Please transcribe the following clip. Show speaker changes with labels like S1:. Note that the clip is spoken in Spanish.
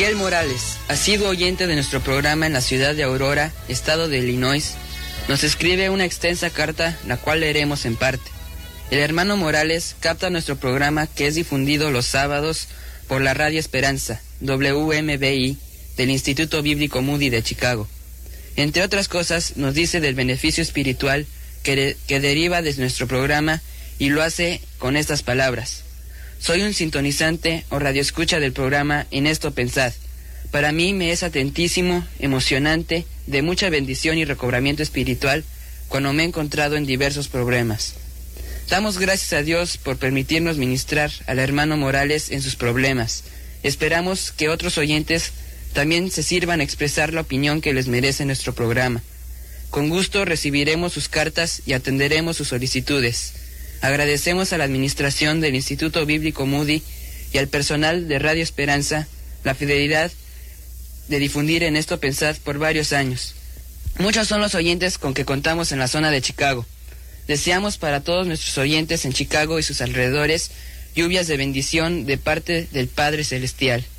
S1: Miguel Morales, asiduo oyente de nuestro programa en la ciudad de Aurora, estado de Illinois, nos escribe una extensa carta, la cual leeremos en parte. El hermano Morales capta nuestro programa, que es difundido los sábados por la Radio Esperanza, WMBI, del Instituto Bíblico Moody de Chicago. Entre otras cosas, nos dice del beneficio espiritual que deriva de nuestro programa, y lo hace con estas palabras: soy un sintonizante o radioescucha del programa En Esto Pensad. Para mí me es atentísimo, emocionante, de mucha bendición y recobramiento espiritual cuando me he encontrado en diversos problemas. Damos gracias a Dios por permitirnos ministrar al hermano Morales en sus problemas. Esperamos que otros oyentes también se sirvan a expresar la opinión que les merece nuestro programa. Con gusto recibiremos sus cartas y atenderemos sus solicitudes. Agradecemos a la administración del Instituto Bíblico Moody y al personal de Radio Esperanza la fidelidad de difundir En Esto Pensad por varios años. Muchos son los oyentes con que contamos en la zona de Chicago. Deseamos para todos nuestros oyentes en Chicago y sus alrededores lluvias de bendición de parte del Padre Celestial.